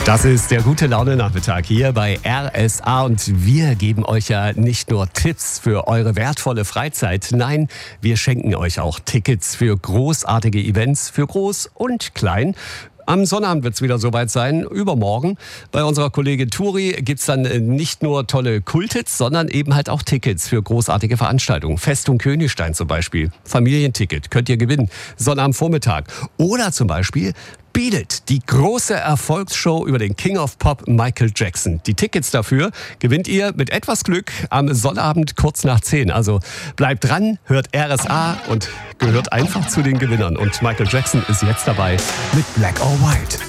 Das ist der Gute-Laune-Nachmittag hier bei RSA und wir geben euch ja nicht nur Tipps für eure wertvolle Freizeit, nein, wir schenken euch auch Tickets für großartige Events, für groß und klein. Am Sonnabend wird es wieder soweit sein, übermorgen. Bei unserer Kollegin Turi gibt es dann nicht nur tolle Kulthits, sondern eben halt auch Tickets für großartige Veranstaltungen. Festung Königstein zum Beispiel, Familienticket könnt ihr gewinnen, Sonnabendvormittag. Oder zum Beispiel Beat It, die große Erfolgsshow über den King of Pop Michael Jackson. Die Tickets dafür gewinnt ihr mit etwas Glück am Sonnabend kurz nach 10. Also bleibt dran, hört RSA und gehört einfach zu den Gewinnern. Und Michael Jackson ist jetzt dabei mit Black or White.